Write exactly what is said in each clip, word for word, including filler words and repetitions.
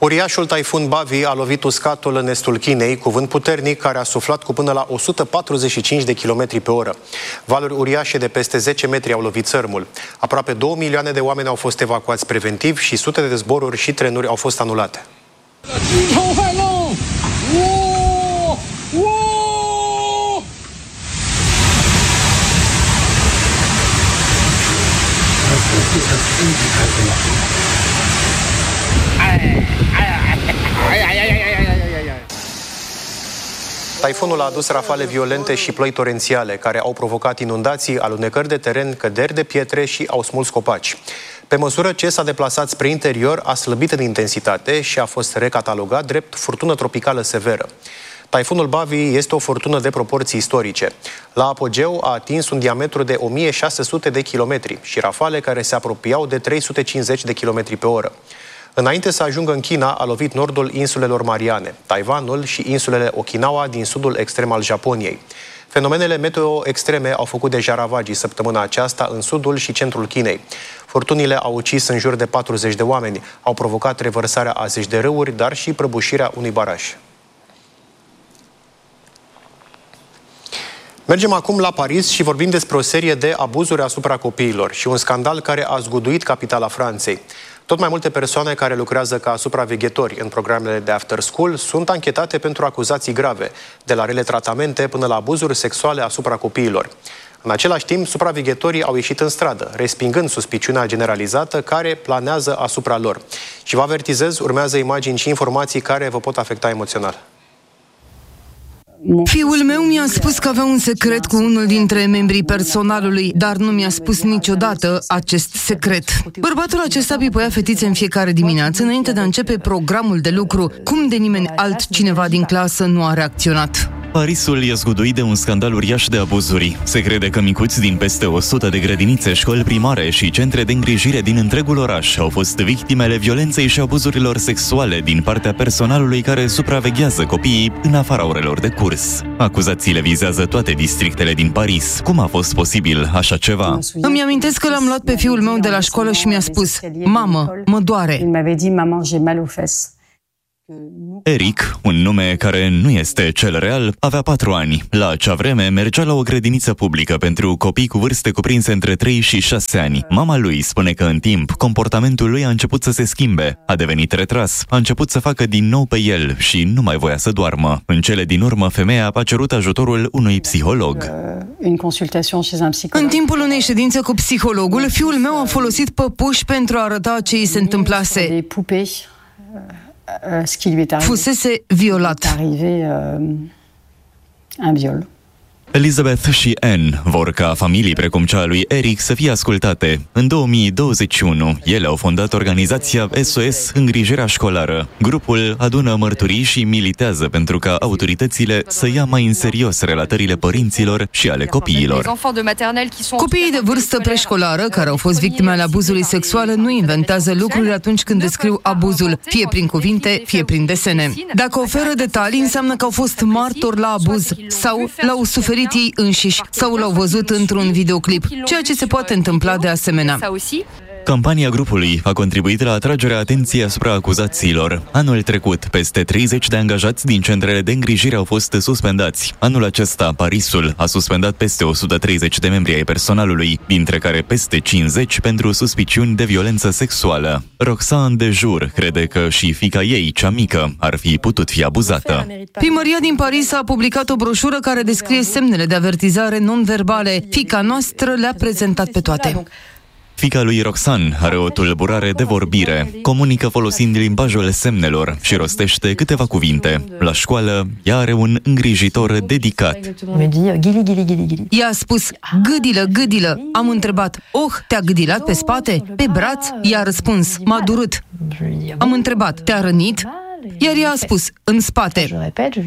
Uriașul taifun Bavi a lovit uscatul în estul Chinei, cu vânt puternic care a suflat cu până la o sută patruzeci și cinci de kilometri pe oră. Valuri uriașe de peste zece metri au lovit țărmul. Aproape două milioane de oameni au fost evacuați preventiv și sute de zboruri și trenuri au fost anulate. Taifunul a adus rafale violente și ploi torențiale, care au provocat inundații, alunecări de teren, căderi de pietre și au smuls copaci. Pe măsură ce s-a deplasat spre interior, a slăbit în intensitate și a fost recatalogat drept furtună tropicală severă. Taifunul Bavi este o furtună de proporții istorice. La apogeu a atins un diametru de o mie șase sute de kilometri și rafale care se apropiau de trei sute cincizeci de kilometri pe oră. Înainte să ajungă în China, a lovit nordul insulelor Mariane, Taiwanul și insulele Okinawa din sudul extrem al Japoniei. Fenomenele meteo extreme au făcut deja ravagii săptămâna aceasta în sudul și centrul Chinei. Furtunile au ucis în jur de patruzeci de oameni, au provocat revărsarea a zeci de râuri, dar și prăbușirea unui baraj. Mergem acum la Paris și vorbim despre o serie de abuzuri asupra copiilor și un scandal care a zguduit capitala Franței. Tot mai multe persoane care lucrează ca supraveghetori în programele de after school sunt anchetate pentru acuzații grave, de la rele tratamente până la abuzuri sexuale asupra copiilor. În același timp, supraveghetorii au ieșit în stradă, respingând suspiciunea generalizată care planează asupra lor. Și vă avertizez, urmează imagini și informații care vă pot afecta emoțional. Fiul meu mi-a spus că avea un secret cu unul dintre membrii personalului, dar nu mi-a spus niciodată acest secret. Bărbatul acesta pipoia fetițe în fiecare dimineață înainte de a începe programul de lucru. Cum de nimeni altcineva din clasă nu a reacționat? Parisul e zguduit de un scandal uriaș de abuzuri. Se crede că micuți din peste o sută de grădinițe, școli primare și centre de îngrijire din întregul oraș au fost victimele violenței și abuzurilor sexuale din partea personalului care supraveghează copiii în afara orelor de curs. Acuzațiile vizează toate districtele din Paris. Cum a fost posibil așa ceva? Îmi amintesc că l-am luat pe fiul meu de la școală și mi-a spus: "Mamă, mă doare." Eric, un nume care nu este cel real, avea patru ani. La acea vreme mergea la o grădiniță publică pentru copii cu vârste cuprinse între trei și șase ani. Mama lui spune că în timp, comportamentul lui a început să se schimbe, a devenit retras, a început să facă din nou pe el și nu mai voia să doarmă. În cele din urmă, femeia a cerut ajutorul unui psiholog. În timpul unei ședințe cu psihologul, fiul meu a folosit păpuși pentru a arăta ce îi se întâmplase. Fusese violat. Elizabeth și Anne vor ca familii precum cea a lui Eric să fie ascultate. În două mii douăzeci și unu, ele au fondat organizația S O S Îngrijirea Școlară. Grupul adună mărturii și militează pentru ca autoritățile să ia mai în serios relatările părinților și ale copiilor. Copiii de vârstă preșcolară care au fost victime ale abuzului sexual nu inventează lucruri atunci când descriu abuzul, fie prin cuvinte, fie prin desene. Dacă oferă detalii, înseamnă că au fost martori la abuz sau l-au suferit ei înșiși sau l-au văzut într-un videoclip, ceea ce se poate întâmpla de asemenea. Campania grupului a contribuit la atragerea atenției asupra acuzațiilor. Anul trecut, peste treizeci de angajați din centrele de îngrijire au fost suspendați. Anul acesta, Parisul a suspendat peste o sută treizeci de membri ai personalului, dintre care peste cincizeci pentru suspiciuni de violență sexuală. Roxane de Jour crede că și fiica ei, cea mică, ar fi putut fi abuzată. Primăria din Paris a publicat o broșură care descrie semnele de avertizare non-verbale. Fiica noastră le-a prezentat pe toate. Fiica lui Roxane are o tulburare de vorbire, comunică folosind limbajul semnelor și rostește câteva cuvinte. La școală, ea are un îngrijitor dedicat. Ea a spus: "Gâdilă, gâdilă." Am întrebat: "Oh, te-a gâdilat pe spate? Pe braț?" Ea a răspuns: "M-a durut." Am întrebat: "Te-a rănit?" Iar ea a spus: "În spate."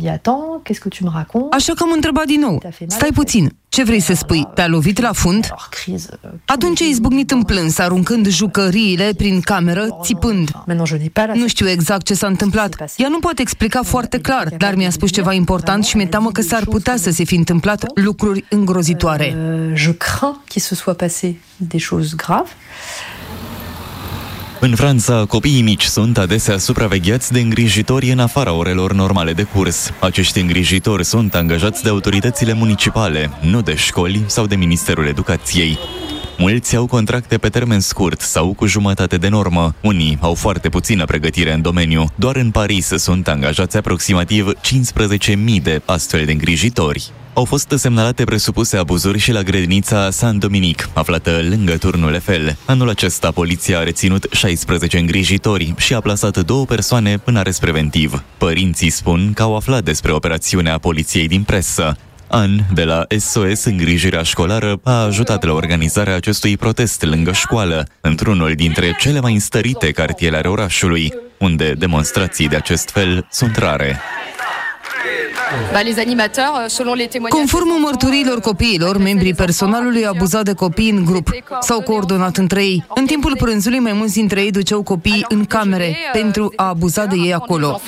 Așa că am întrebat din nou: "Stai puțin, ce vrei să spui? Te-a lovit la fund?" Atunci a izbucnit în plâns, aruncând jucăriile prin cameră, țipând. Nu știu exact ce s-a întâmplat. Ea nu poate explica foarte clar, dar mi-a spus ceva important și mi-e teamă că s-ar putea să se fi întâmplat lucruri îngrozitoare. În Franța, copiii mici sunt adesea supravegheați de îngrijitori în afara orelor normale de curs. Acești îngrijitori sunt angajați de autoritățile municipale, nu de școli sau de Ministerul Educației. Mulți au contracte pe termen scurt sau cu jumătate de normă. Unii au foarte puțină pregătire în domeniu. Doar în Paris sunt angajați aproximativ cincisprezece mii de astfel de îngrijitori. Au fost semnalate presupuse abuzuri și la grădinița Saint-Dominique, aflată lângă turnul Eiffel. Anul acesta, poliția a reținut șaisprezece îngrijitori și a plasat două persoane în arest preventiv. Părinții spun că au aflat despre operațiunea poliției din presă. An, de la S O S Îngrijirea Școlară, a ajutat la organizarea acestui protest lângă școală, într-unul dintre cele mai înstărite cartiere ale orașului, unde demonstrații de acest fel sunt rare. Conform mărturiilor copiilor, membrii personalului au abuzat de copii în grup. S-au coordonat între ei. În timpul prânzului, mai mulți dintre ei duceau copiii în camere pentru a abuza de ei acolo.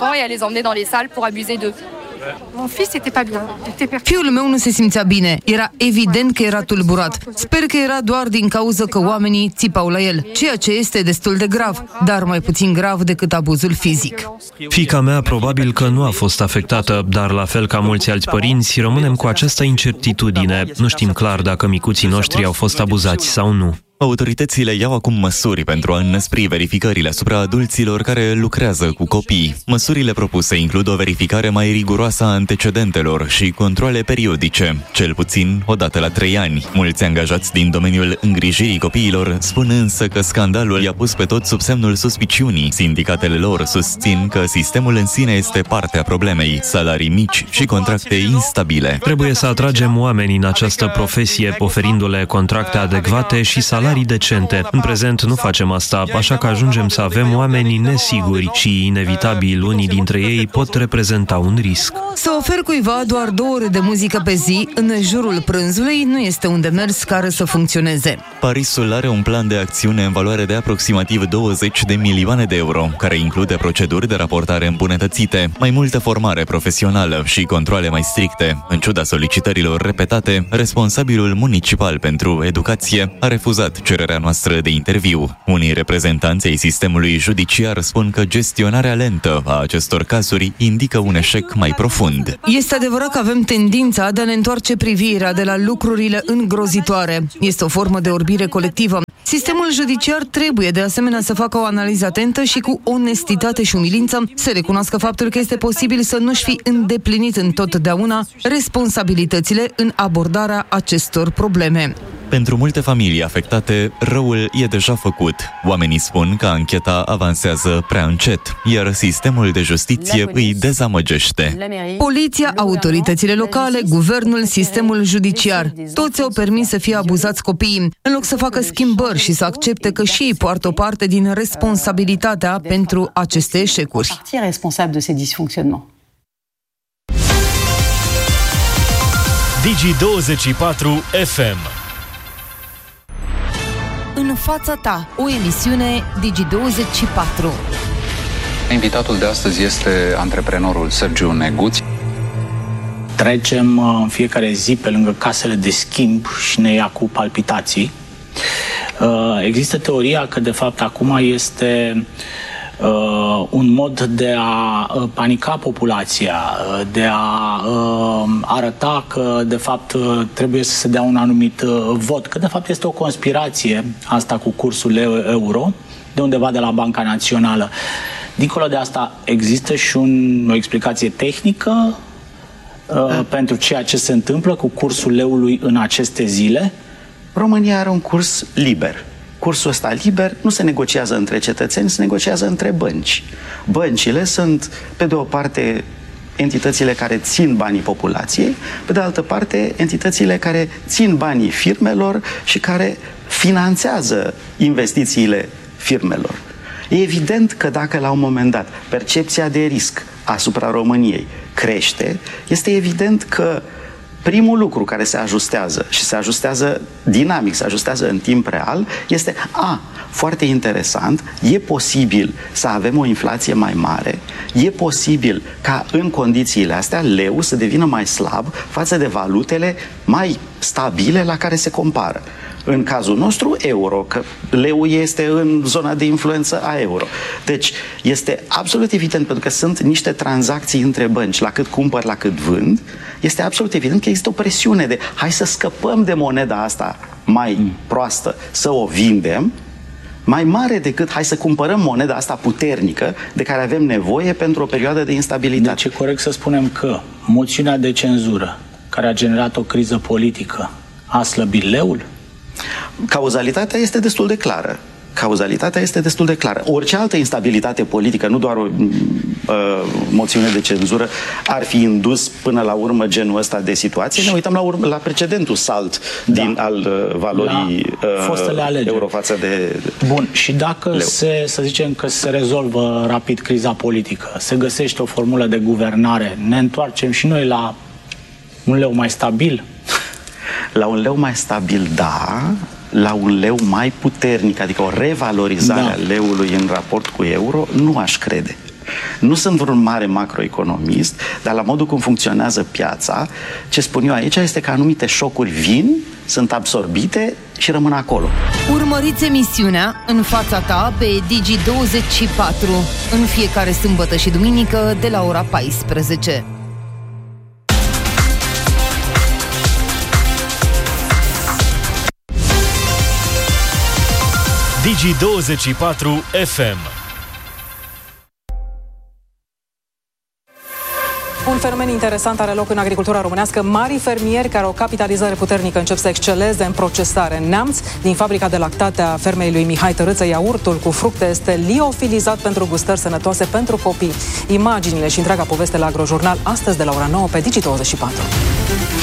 Fiul meu nu se simțea bine. Era evident că era tulburat. Sper că era doar din cauza că oamenii țipau la el, ceea ce este destul de grav, dar mai puțin grav decât abuzul fizic. Fiica mea probabil că nu a fost afectată, dar la fel ca mulți alți părinți, rămânem cu această incertitudine. Nu știm clar dacă micuții noștri au fost abuzați sau nu. Autoritățile iau acum măsuri pentru a înnăspri verificările asupra adulților care lucrează cu copii. Măsurile propuse includ o verificare mai riguroasă a antecedentelor și controale periodice, cel puțin o dată la trei ani. Mulți angajați din domeniul îngrijirii copiilor spun însă că scandalul i-a pus pe toți sub semnul suspiciunii. Sindicatele lor susțin că sistemul în sine este parte a problemei, salarii mici și contracte instabile. Trebuie să atragem oameni în această profesie, oferindu-le contracte adecvate și salarii decente. În prezent nu facem asta, așa că ajungem să avem oameni nesiguri și, inevitabil, unii dintre ei pot reprezenta un risc. Să oferi cuiva doar două ore de muzică pe zi în jurul prânzului nu este un demers care să funcționeze. Parisul are un plan de acțiune în valoare de aproximativ douăzeci de milioane de euro, care include proceduri de raportare îmbunătățite, mai multă formare profesională și controale mai stricte. În ciuda solicitărilor repetate, responsabilul municipal pentru educație a refuzat cererea noastră de interviu. Unii reprezentanți ai sistemului judiciar spun că gestionarea lentă a acestor cazuri indică un eșec mai profund. Este adevărat că avem tendința de a ne întoarce privirea de la lucrurile îngrozitoare. Este o formă de orbire colectivă. Sistemul judiciar trebuie de asemenea să facă o analiză atentă și cu onestitate și umilință să recunoască faptul că este posibil să nu-și fi îndeplinit întotdeauna responsabilitățile în abordarea acestor probleme. Pentru multe familii afectate, răul e deja făcut. Oamenii spun că ancheta avansează prea încet, iar sistemul de justiție îi dezamăgește. Poliția, autoritățile locale, guvernul, sistemul judiciar, toți au permis să fie abuzați copiii, în loc să facă schimbări și să accepte că și ei poartă o parte din responsabilitatea pentru aceste eșecuri. Digi douăzeci și patru F M. În fața ta, o emisiune Digi douăzeci și patru. Invitatul de astăzi este antreprenorul Sergiu Neguț. Trecem în fiecare zi pe lângă casele de schimb și ne ia cu palpitații. Există teoria că de fapt acum este Uh, un mod de a uh, panica populația, uh, de a uh, arăta că de fapt uh, trebuie să se dea un anumit uh, vot, că de fapt este o conspirație asta cu cursul euro, de undeva de la Banca Națională. Dincolo de asta există și un, o explicație tehnică uh, pentru ceea ce se întâmplă cu cursul leului în aceste zile? România are un curs liber. Cursul ăsta liber nu se negociază între cetățeni, se negociază între bănci. Băncile sunt, pe de o parte, entitățile care țin banii populației, pe de altă parte, entitățile care țin banii firmelor și care finanțează investițiile firmelor. E evident că dacă la un moment dat percepția de risc asupra României crește, este evident că primul lucru care se ajustează și se ajustează dinamic, se ajustează în timp real, este a, foarte interesant, e posibil să avem o inflație mai mare, e posibil ca în condițiile astea leu să devină mai slab față de valutele mai stabile la care se compară. În cazul nostru, euro, că leul este în zona de influență a euro. Deci este absolut evident, pentru că sunt niște tranzacții între bănci, la cât cumpăr, la cât vând, este absolut evident că există o presiune de hai să scăpăm de moneda asta mai mm. proastă, să o vindem, mai mare decât hai să cumpărăm moneda asta puternică de care avem nevoie pentru o perioadă de instabilitate. Deci e corect să spunem că moțiunea de cenzură care a generat o criză politică a slăbit leul? Cauzalitatea este destul de clară. Cauzalitatea este destul de clară. Orice altă instabilitate politică, nu doar o uh, moțiune de cenzură, ar fi indus până la urmă genul ăsta de situație. Ne uităm la, urmă, la precedentul salt da. din al uh, valorii uh, euro față de Bun, și dacă leu. se, să zicem că se rezolvă rapid criza politică, se găsește o formulă de guvernare, ne întoarcem și noi la un leu mai stabil? La un leu mai stabil, da. La un leu mai puternic, adică o revalorizare da. a leului în raport cu euro, nu aș crede. Nu sunt vreun mare macroeconomist, dar la modul cum funcționează piața, ce spun eu aici este că anumite șocuri vin, sunt absorbite și rămân acolo. Urmăriți emisiunea În fața ta pe Digi douăzeci și patru în fiecare sâmbătă și duminică de la ora paisprezece. Digi douăzeci și patru F M. Un fenomen interesant are loc în agricultura românească. Marii fermieri care au o capitalizare puternică încep să exceleze în procesare. În Neamț, din fabrica de lactate a fermei lui Mihai Tărâță, iaurtul cu fructe este liofilizat pentru gustări sănătoase pentru copii. Imaginile și întreaga poveste la Agrojurnal astăzi de la ora nouă pe Digi douăzeci și patru.